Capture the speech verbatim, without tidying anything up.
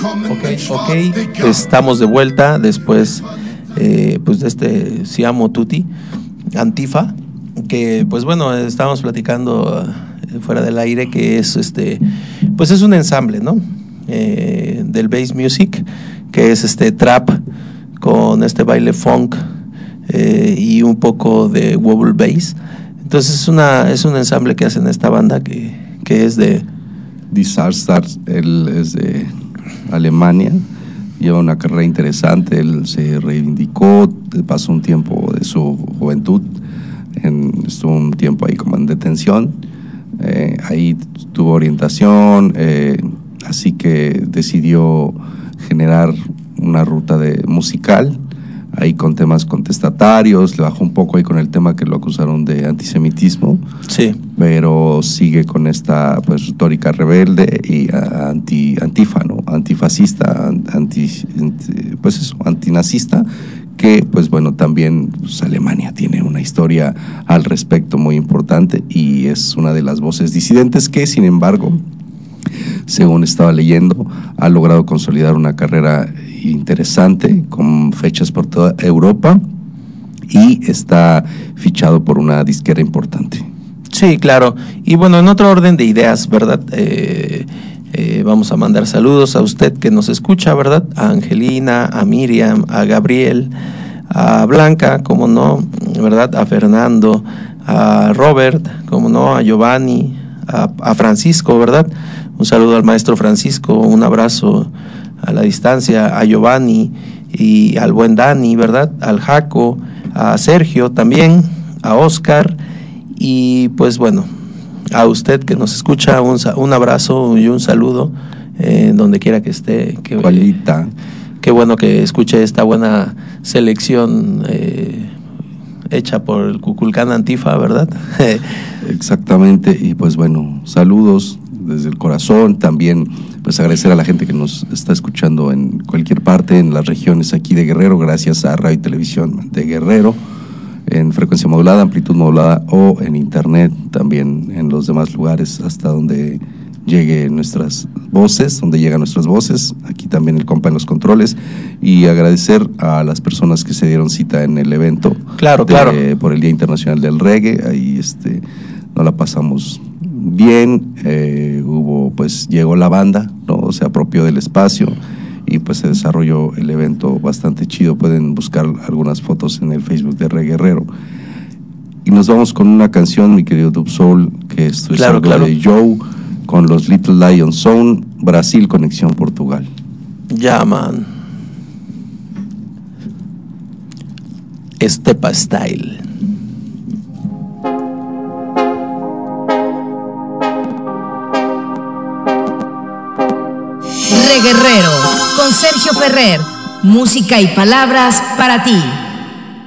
Ok, ok, estamos de vuelta después eh, pues de este Siamo Tutti, Antifa, que pues bueno, estábamos platicando eh, fuera del aire que es este, pues es un ensamble, ¿no? Eh, del bass music, que es este trap con este baile funk eh, y un poco de wobble bass. Entonces es una es un ensamble que hacen esta banda que, que es de Disaster. Él es de Alemania, lleva una carrera interesante, él se reivindicó, pasó un tiempo de su juventud, en, estuvo un tiempo ahí como en detención, eh, ahí tuvo orientación, eh, así que decidió generar una ruta de musical, ahí con temas contestatarios, le bajó un poco ahí con el tema que lo acusaron de antisemitismo, sí, pero sigue con esta pues retórica rebelde y anti antifa, ¿no? Antifascista, anti, anti pues eso, antinazista, que pues bueno, también pues, Alemania tiene una historia al respecto muy importante y es una de las voces disidentes que, sin embargo, según estaba leyendo, ha logrado consolidar una carrera interesante con fechas por toda Europa y está fichado por una disquera importante. Sí, claro. Y bueno, en otro orden de ideas, ¿verdad? Eh, eh, vamos a mandar saludos a usted que nos escucha, ¿verdad? A Angelina, a Miriam, a Gabriel, a Blanca, como no, ¿verdad? A Fernando, a Robert, como no, a Giovanni, a, a Francisco, ¿verdad? Un saludo al maestro Francisco, un abrazo a la distancia, a Giovanni y al buen Dani, ¿verdad? Al Jaco, a Sergio también, a Oscar y pues bueno, a usted que nos escucha, un, un abrazo y un saludo eh, donde quiera que esté. Que, Juanita. Qué bueno que escuche esta buena selección eh, hecha por el Kukulkan Antifa, ¿verdad? Exactamente, y pues bueno, saludos desde el corazón, también pues agradecer a la gente que nos está escuchando en cualquier parte, en las regiones aquí de Guerrero, gracias a Radio y Televisión de Guerrero, en frecuencia modulada, amplitud modulada o en internet, también en los demás lugares hasta donde llegue nuestras voces, donde llegan nuestras voces, aquí también el compa en los controles, y agradecer a las personas que se dieron cita en el evento, claro, de, claro, por el Día Internacional del Reggae, ahí este, nos la pasamos bien, eh, hubo, pues llegó la banda, ¿no? Se apropió del espacio y pues se desarrolló el evento bastante chido, pueden buscar algunas fotos en el Facebook de Reggae Guerrero. Y nos vamos con una canción, mi querido Dub Soul, que esto es claro, algo claro. de Joe, con los Little Lion Zone, Brasil, Conexión Portugal. Ya, man. Estepa Style. Reggae Guerrero, con Sergio Ferrer, música y palabras para ti.